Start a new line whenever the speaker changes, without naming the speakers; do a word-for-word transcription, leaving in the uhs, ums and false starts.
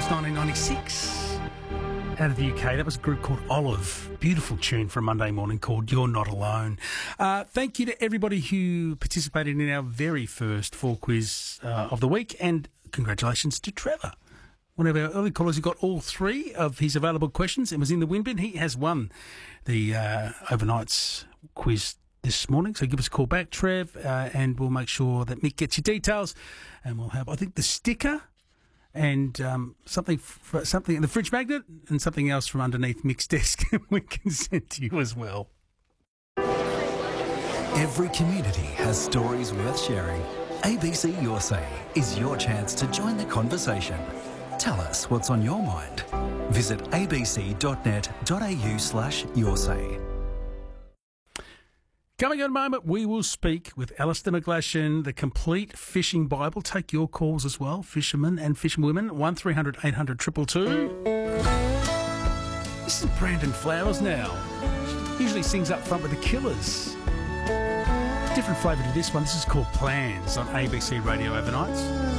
nineteen ninety-six. Out of the U K, that was a group called Olive. Beautiful tune for a Monday morning called You're Not Alone. Uh, thank you to everybody who participated in our very first fall quiz uh, of the week, and congratulations to Trevor. One of our early callers who got all three of his available questions and was in the win bin. He has won the uh, overnight's quiz this morning, so give us a call back, Trev, uh, and we'll make sure that Mick gets your details, and we'll have, I think, the sticker and um, something, f- something in the fridge magnet, and something else from underneath Mick's desk we can send to you as well.
Every community has stories worth sharing. A B C Your Say is your chance to join the conversation. Tell us what's on your mind. Visit abc.net.au slash your say.
Coming in a moment, we will speak with Alistair McGlashan, the Complete Fishing Bible. Take your calls as well, fishermen and fisherwomen. one three hundred eight hundred two two two. This is Brandon Flowers now. She usually sings up front with the Killers. Different flavour to this one. This is called Plans on A B C Radio Overnights.